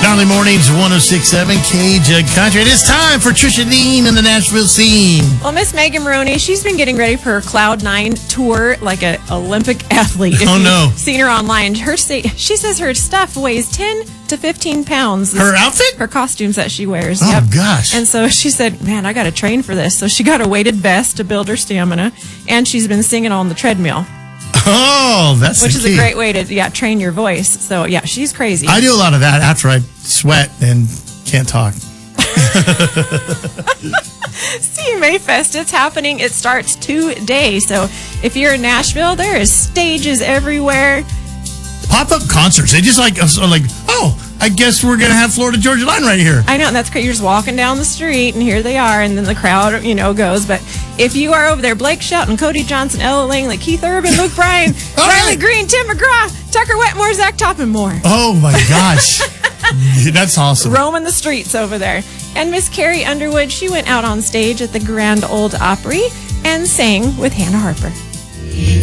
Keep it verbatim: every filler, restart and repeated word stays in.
Early mornings, one oh six point seven K J Country. It is time for Trisha Dean in the Nashville scene. Well, Miss Megan Maroney, she's been getting ready for her Cloud Nine tour like an Olympic athlete. If Oh, no. you've seen her online. Her sta- She says her stuff weighs ten to fifteen pounds. Her outfit? Her costumes that she wears. Oh, Yep. gosh. And so she said, man, I got to train for this. So she got a weighted vest to build her stamina. And she's been singing on the treadmill, Oh, that's which the is key. a great way to yeah train your voice. So, yeah, she's crazy. I do a lot of that after I sweat and can't talk. C M A Fest, it's happening. It starts today. So if you're in Nashville, there is stages everywhere. Pop-up concerts. They just like, are like, oh, I guess we're going to have Florida Georgia Line right here. I know, and that's great. You're just walking down the street, and here they are, and then the crowd, you know, goes. But if you are over there, Blake Shelton, Cody Johnson, Ella Langley, Keith Urban, Luke Bryan, All Riley right. Green, Tim McGraw, Tucker Wetmore, Zach Topp, and more. Oh, my gosh. That's awesome. Roaming the streets over there. And Miss Carrie Underwood, she went out on stage at the Grand Ole Opry and sang with Hannah Harper.